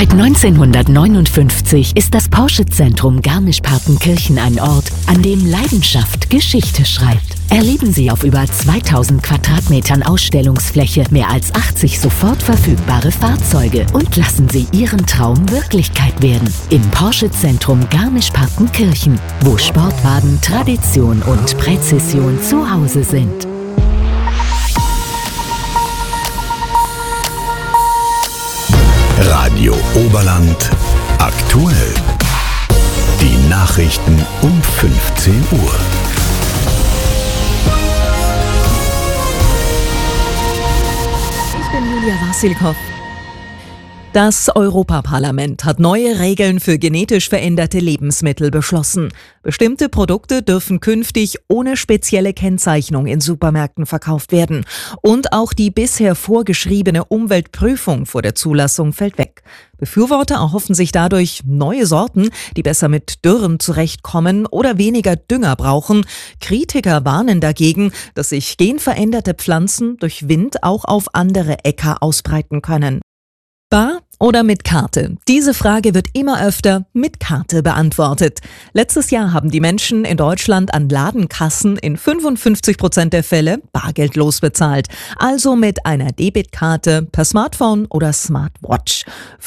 Seit 1959 ist das Porsche-Zentrum Garmisch-Partenkirchen ein Ort, an dem Leidenschaft Geschichte schreibt. Erleben Sie auf über 2000 Quadratmetern Ausstellungsfläche mehr als 80 sofort verfügbare Fahrzeuge und lassen Sie Ihren Traum Wirklichkeit werden. Im Porsche-Zentrum Garmisch-Partenkirchen, wo Sportwagen, Tradition und Präzision zu Hause sind. Radio Oberland aktuell. Die Nachrichten um 15 Uhr. Ich bin Julia Wassilkow. Das Europaparlament hat neue Regeln für genetisch veränderte Lebensmittel beschlossen. Bestimmte Produkte dürfen künftig ohne spezielle Kennzeichnung in Supermärkten verkauft werden. Und auch die bisher vorgeschriebene Umweltprüfung vor der Zulassung fällt weg. Befürworter erhoffen sich dadurch neue Sorten, die besser mit Dürren zurechtkommen oder weniger Dünger brauchen. Kritiker warnen dagegen, dass sich genveränderte Pflanzen durch Wind auch auf andere Äcker ausbreiten können. Bar oder mit Karte? Diese Frage wird immer öfter mit Karte beantwortet. Letztes Jahr haben die Menschen in Deutschland an Ladenkassen in 55% der Fälle bargeldlos bezahlt. Also mit einer Debitkarte per Smartphone oder Smartwatch.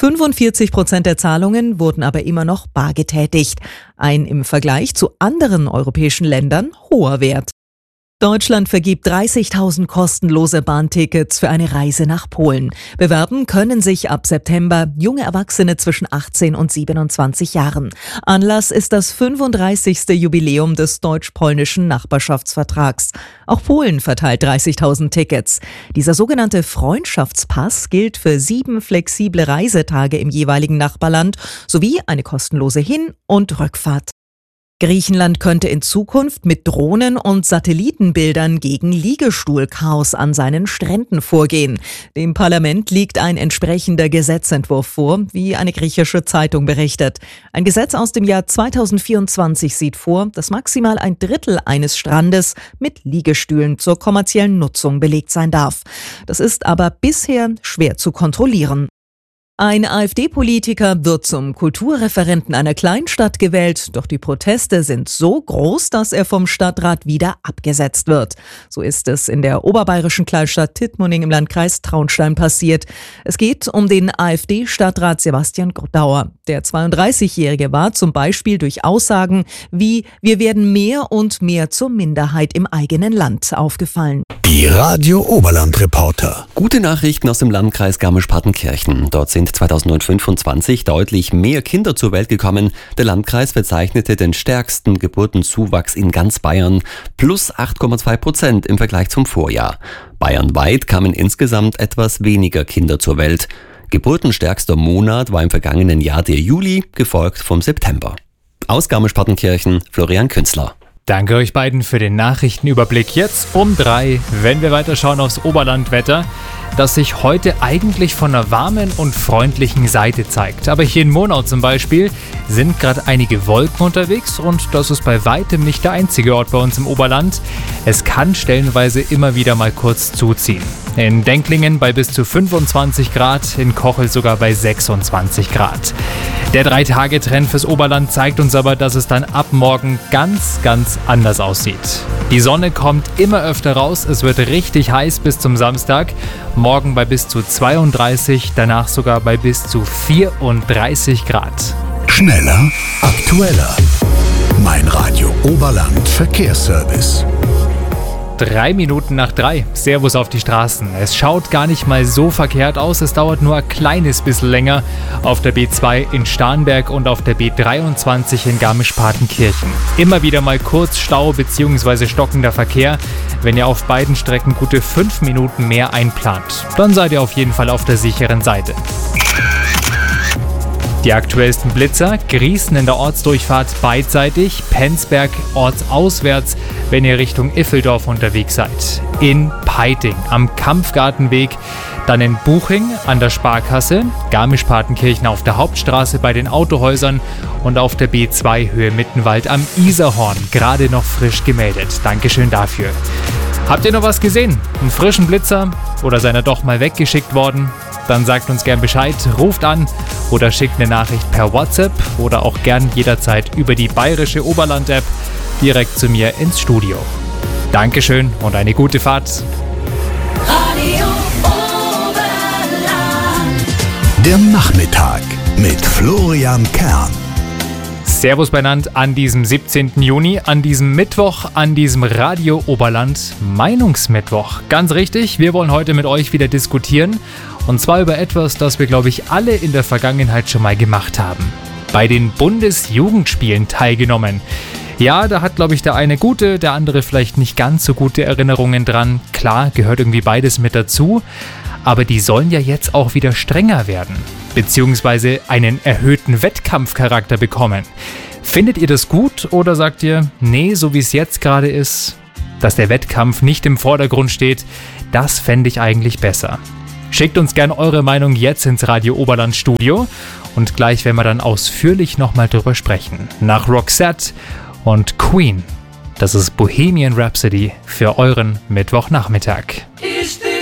45% der Zahlungen wurden aber immer noch bar getätigt. Ein im Vergleich zu anderen europäischen Ländern hoher Wert. Deutschland vergibt 30.000 kostenlose Bahntickets für eine Reise nach Polen. Bewerben können sich ab September junge Erwachsene zwischen 18 und 27 Jahren. Anlass ist das 35. Jubiläum des deutsch-polnischen Nachbarschaftsvertrags. Auch Polen verteilt 30.000 Tickets. Dieser sogenannte Freundschaftspass gilt für 7 flexible Reisetage im jeweiligen Nachbarland sowie eine kostenlose Hin- und Rückfahrt. Griechenland könnte in Zukunft mit Drohnen und Satellitenbildern gegen Liegestuhlchaos an seinen Stränden vorgehen. Dem Parlament liegt ein entsprechender Gesetzentwurf vor, wie eine griechische Zeitung berichtet. Ein Gesetz aus dem Jahr 2024 sieht vor, dass maximal ein Drittel eines Strandes mit Liegestühlen zur kommerziellen Nutzung belegt sein darf. Das ist aber bisher schwer zu kontrollieren. Ein AfD-Politiker wird zum Kulturreferenten einer Kleinstadt gewählt, doch die Proteste sind so groß, dass er vom Stadtrat wieder abgesetzt wird. So ist es in der oberbayerischen Kleinstadt Tittmoning im Landkreis Traunstein passiert. Es geht um den AfD-Stadtrat Sebastian Grodauer. Der 32-Jährige war zum Beispiel durch Aussagen wie „Wir werden mehr und mehr zur Minderheit im eigenen Land" aufgefallen. Die Radio Oberland Reporter. Gute Nachrichten aus dem Landkreis Garmisch-Partenkirchen. Dort sind 2025 deutlich mehr Kinder zur Welt gekommen. Der Landkreis verzeichnete den stärksten Geburtenzuwachs in ganz Bayern, plus 8,2% im Vergleich zum Vorjahr. Bayernweit kamen insgesamt etwas weniger Kinder zur Welt. Geburtenstärkster Monat war im vergangenen Jahr der Juli, gefolgt vom September. Aus Garmisch-Partenkirchen, Florian Künzler. Danke euch beiden für den Nachrichtenüberblick. Jetzt um 3, wenn wir weiterschauen aufs Oberlandwetter, das sich heute eigentlich von einer warmen und freundlichen Seite zeigt. Aber hier in Monau zum Beispiel sind gerade einige Wolken unterwegs und das ist bei weitem nicht der einzige Ort bei uns im Oberland. Es kann stellenweise immer wieder mal kurz zuziehen. In Denklingen bei bis zu 25 Grad, in Kochel sogar bei 26 Grad. Der 3-Tage-Trend fürs Oberland zeigt uns aber, dass es dann ab morgen ganz anders aussieht. Die Sonne kommt immer öfter raus, es wird richtig heiß bis zum Samstag. Morgen bei bis zu 32, danach sogar bei bis zu 34 Grad. Schneller, aktueller. Mein Radio Oberland Verkehrsservice. 3 Minuten nach 3. Servus auf die Straßen. Es schaut gar nicht mal so verkehrt aus. Es dauert nur ein kleines bisschen länger auf der B2 in Starnberg und auf der B23 in Garmisch-Partenkirchen. Immer wieder mal kurz Stau bzw. stockender Verkehr. Wenn ihr auf beiden Strecken gute 5 Minuten mehr einplant, dann seid ihr auf jeden Fall auf der sicheren Seite. Die aktuellsten Blitzer: Griesen in der Ortsdurchfahrt beidseitig, Penzberg ortsauswärts, wenn ihr Richtung Iffeldorf unterwegs seid. In Peiting am Kampfgartenweg, dann in Buching an der Sparkasse, Garmisch-Partenkirchen auf der Hauptstraße bei den Autohäusern und auf der B2 Höhe Mittenwald am Isarhorn, gerade noch frisch gemeldet. Dankeschön dafür. Habt ihr noch was gesehen? Einen frischen Blitzer? Oder seid ihr doch mal weggeschickt worden? Dann sagt uns gern Bescheid, ruft an oder schickt eine Nachricht per WhatsApp oder auch gern jederzeit über die Bayerische Oberland-App direkt zu mir ins Studio. Dankeschön und eine gute Fahrt. Radio Oberland. Der Nachmittag mit Florian Kern. Servus beieinander an diesem 17. Juni, an diesem Mittwoch, an diesem Radio Oberland Meinungsmittwoch. Ganz richtig, wir wollen heute mit euch wieder diskutieren. Und zwar über etwas, das wir, glaube ich, alle in der Vergangenheit schon mal gemacht haben. Bei den Bundesjugendspielen teilgenommen. Ja, da hat, glaube ich, der eine gute, der andere vielleicht nicht ganz so gute Erinnerungen dran. Klar, gehört irgendwie beides mit dazu. Aber die sollen ja jetzt auch wieder strenger werden. Beziehungsweise einen erhöhten Wettkampfcharakter bekommen. Findet ihr das gut oder sagt ihr, nee, so wie es jetzt gerade ist, dass der Wettkampf nicht im Vordergrund steht, das fände ich eigentlich besser. Schickt uns gerne eure Meinung jetzt ins Radio Oberland Studio und gleich werden wir dann ausführlich nochmal drüber sprechen. Nach Roxette und Queen. Das ist Bohemian Rhapsody für euren Mittwochnachmittag.